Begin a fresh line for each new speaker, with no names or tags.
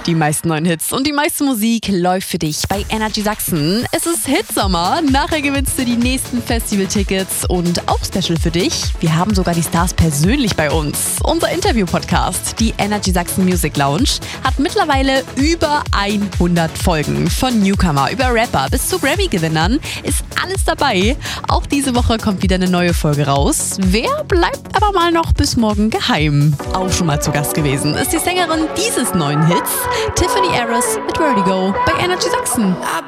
Die meisten neuen Hits und die meiste Musik läuft für dich bei Energy Sachsen. Es ist Hitsommer. Nachher gewinnst du die nächsten Festivaltickets und auch special für dich. Wir haben sogar die Stars persönlich bei uns. Unser Interview-Podcast, die Energy Sachsen Music Lounge, hat mittlerweile über 100 Folgen. Von Newcomer über Rapper bis zu Grammy-Gewinnern ist alles dabei. Auch diese Woche kommt wieder eine neue Folge raus. Wer bleibt aber mal noch bis morgen geheim? Auch schon mal zu Gast gewesen ist die Sängerin dieses neuen Hits, Tiffany Harris mit Vertigo bei Energy Sachsen.